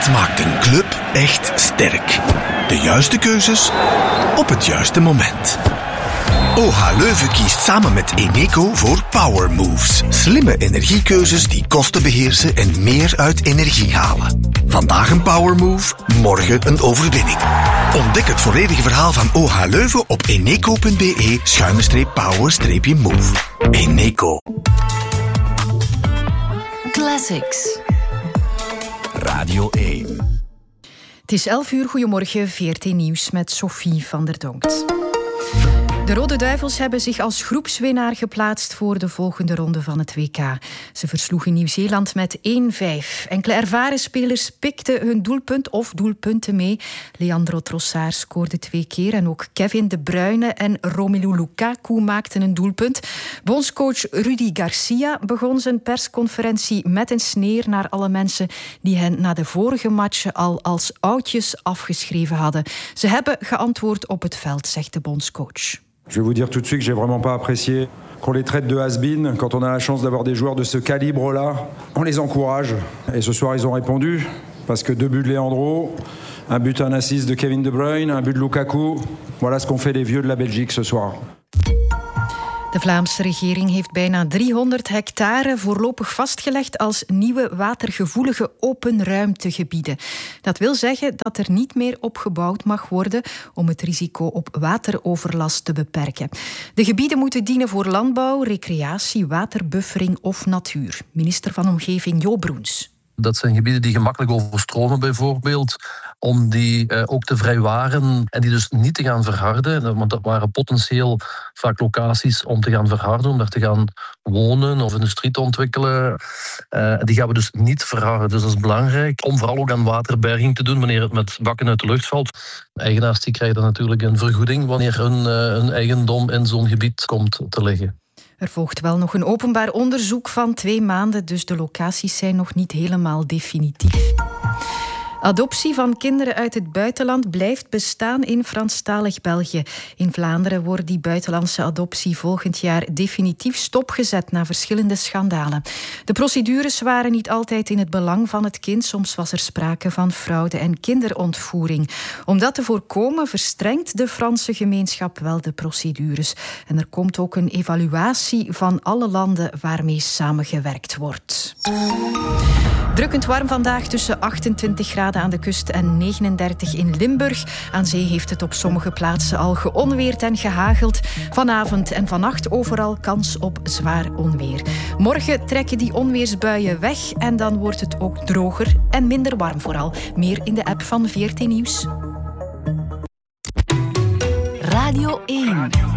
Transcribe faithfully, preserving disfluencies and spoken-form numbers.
Dat maakt een club echt sterk. De juiste keuzes op het juiste moment. O H Leuven kiest samen met Eneco voor Power Moves. Slimme energiekeuzes die kosten beheersen en meer uit energie halen. Vandaag een Power Move, morgen een overwinning. Ontdek het volledige verhaal van O H Leuven op eneco.be schuine streep power move. Eneco. Classics. Radio één. Het is elf uur, goedemorgen, V R T Nieuws met Sophie van der Donkt. De Rode Duivels hebben zich als groepswinnaar geplaatst voor de volgende ronde van het W K. Ze versloegen Nieuw-Zeeland met één vijf. Enkele ervaren spelers pikten hun doelpunt of doelpunten mee. Leandro Trossard scoorde twee keer en ook Kevin De Bruyne en Romelu Lukaku maakten een doelpunt. Bondscoach Rudi Garcia begon zijn persconferentie met een sneer naar alle mensen die hen na de vorige matchen al als oudjes afgeschreven hadden. Ze hebben geantwoord op het veld, zegt de bondscoach. Je vais vous dire tout de suite que j'ai vraiment pas apprécié qu'on les traite de has-been. Quand on a la chance d'avoir des joueurs de ce calibre-là, on les encourage. Et ce soir, ils ont répondu. Parce que deux buts de Leandro, un but à un assist de Kevin De Bruyne, un but de Lukaku. Voilà ce qu'ont fait les vieux de la Belgique ce soir. De Vlaamse regering heeft bijna driehonderd hectare voorlopig vastgelegd als nieuwe watergevoelige open ruimtegebieden. Dat wil zeggen dat er niet meer op gebouwd mag worden om het risico op wateroverlast te beperken. De gebieden moeten dienen voor landbouw, recreatie, waterbuffering of natuur. Minister van Omgeving Jo Broens. Dat zijn gebieden die gemakkelijk overstromen bijvoorbeeld, om die eh, ook te vrijwaren en die dus niet te gaan verharden. Want dat waren potentieel vaak locaties om te gaan verharden, om daar te gaan wonen of industrie te ontwikkelen. Uh, die gaan we dus niet verharden. Dus dat is belangrijk om vooral ook aan waterberging te doen wanneer het met bakken uit de lucht valt. Eigenaars die krijgen dan natuurlijk een vergoeding wanneer hun, uh, hun eigendom in zo'n gebied komt te liggen. Er volgt wel nog een openbaar onderzoek van twee maanden, dus de locaties zijn nog niet helemaal definitief. Adoptie van kinderen uit het buitenland blijft bestaan in Franstalig België. In Vlaanderen wordt die buitenlandse adoptie volgend jaar definitief stopgezet na verschillende schandalen. De procedures waren niet altijd in het belang van het kind. Soms was er sprake van fraude en kinderontvoering. Om dat te voorkomen verstrengt de Franse gemeenschap wel de procedures. En er komt ook een evaluatie van alle landen waarmee samengewerkt wordt. Drukkend warm vandaag, tussen achtentwintig graden aan de kust en negenendertig in Limburg. Aan zee heeft het op sommige plaatsen al geonweerd en gehageld. Vanavond en vannacht overal kans op zwaar onweer. Morgen trekken die onweersbuien weg en dan wordt het ook droger en minder warm vooral. Meer in de app van V R T Nieuws. Radio één.